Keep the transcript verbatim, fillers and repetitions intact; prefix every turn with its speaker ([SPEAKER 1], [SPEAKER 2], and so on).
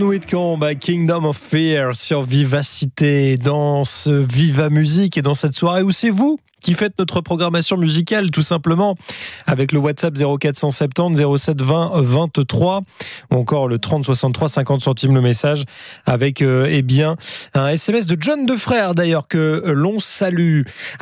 [SPEAKER 1] Whitcomb, bah, Kingdom of Fear sur Vivacité, dans ce Viva Musique et dans cette soirée où c'est vous qui faites notre programmation musicale tout simplement avec le WhatsApp zéro quatre cent soixante-dix zéro sept vingt vingt-trois ou encore le trente soixante-trois cinquante centimes le message avec euh, eh bien un S M S de John Defrère d'ailleurs que l'on salue.